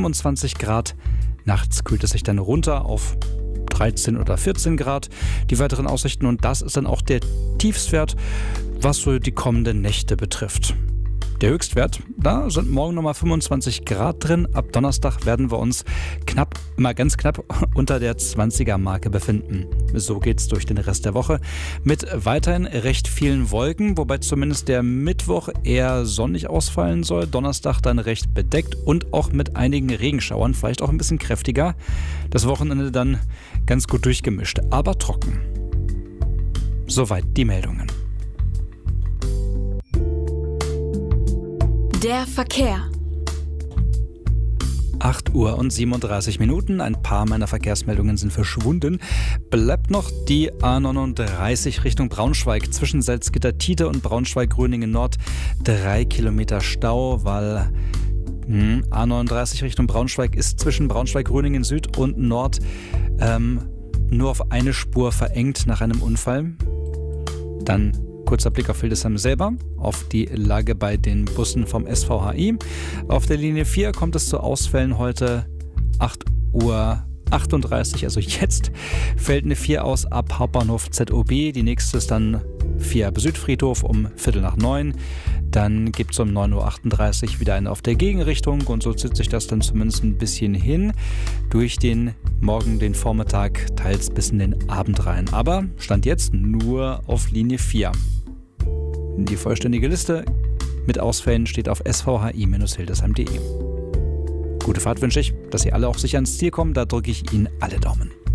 25 Grad. Nachts kühlt es sich dann runter auf 13 oder 14 Grad. Die weiteren Aussichten, und das ist dann auch der Tiefstwert, was so die kommenden Nächte betrifft. Der Höchstwert, da sind morgen nochmal 25 Grad drin. Ab Donnerstag werden wir uns ganz knapp unter der 20er-Marke befinden. So geht's durch den Rest der Woche mit weiterhin recht vielen Wolken, wobei zumindest der Mittwoch eher sonnig ausfallen soll. Donnerstag dann recht bedeckt und auch mit einigen Regenschauern, vielleicht auch ein bisschen kräftiger. Das Wochenende dann ganz gut durchgemischt, aber trocken. Soweit die Meldungen. Der Verkehr. 8 Uhr und 37 Minuten. Ein paar meiner Verkehrsmeldungen sind verschwunden. Bleibt noch die A39 Richtung Braunschweig zwischen Salzgitter-Tide und Braunschweig-Gröningen Nord. 3 Kilometer Stau, weil A39 Richtung Braunschweig ist zwischen Braunschweig-Gröningen Süd und Nord nur auf eine Spur verengt nach einem Unfall. Dann kurzer Blick auf Hildesheim selber, auf die Lage bei den Bussen vom SVHI. Auf der Linie 4 kommt es zu Ausfällen heute 8:38 Uhr, also jetzt fällt eine 4 aus ab Hauptbahnhof ZOB. Die nächste ist dann 4 ab Südfriedhof um 8:45. Dann gibt es um 9:38 Uhr wieder eine auf der Gegenrichtung und so zieht sich das dann zumindest ein bisschen hin durch den Morgen, den Vormittag, teils bis in den Abend rein. Aber Stand jetzt nur auf Linie 4. Die vollständige Liste mit Ausfällen steht auf svhi-hildesheim.de. Gute Fahrt wünsche ich, dass ihr alle auch sicher ans Ziel kommen. Da drücke ich Ihnen alle Daumen.